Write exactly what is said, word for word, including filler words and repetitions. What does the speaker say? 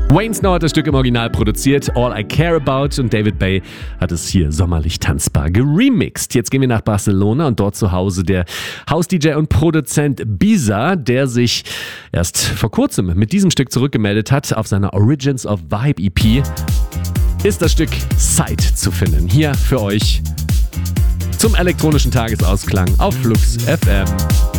Wayne Snow hat das Stück im Original produziert, All I Care About, und David Bay hat es hier sommerlich tanzbar geremixed. Jetzt gehen wir nach Barcelona und dort zu Hause der House-D J und Produzent Bisa, der sich erst vor kurzem mit diesem Stück zurückgemeldet hat. Auf seiner Origins of Vibe E P ist das Stück Sight zu finden. Hier für euch zum elektronischen Tagesausklang auf Flux F M.